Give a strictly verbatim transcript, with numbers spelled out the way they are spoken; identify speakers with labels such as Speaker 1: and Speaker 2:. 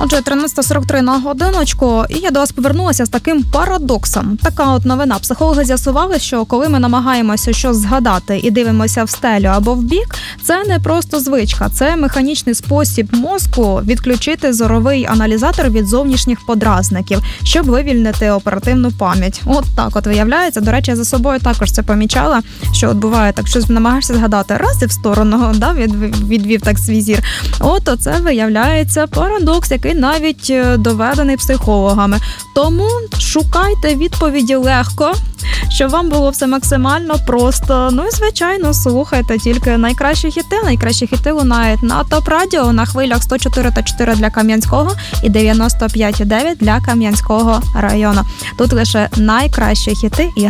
Speaker 1: Отже, тринадцята сорок три на годиночку, і я до вас повернулася з таким парадоксом. Така от новина. Психологи з'ясували, що коли ми намагаємося щось згадати і дивимося в стелю або в бік, це не просто звичка, це механічний спосіб мозку відключити зоровий аналізатор від зовнішніх подразників, щоб вивільнити оперативну пам'ять. От так от виявляється. До речі, я за собою також це помічала, що от буває так, щось намагаєшся згадати, раз і в сторону, да, від, відвів так свій зір. От оце виявляється парадокс, який навіть доведений психологами. Тому шукайте відповіді легко, щоб вам було все максимально просто. Ну і, звичайно, слухайте тільки найкращі хіти. Найкращі хіти лунають на ТОП Радіо на хвилях сто чотири та чотири для Кам'янського і дев'яносто п'ять і дев'ять для Кам'янського району. Тут лише найкращі хіти і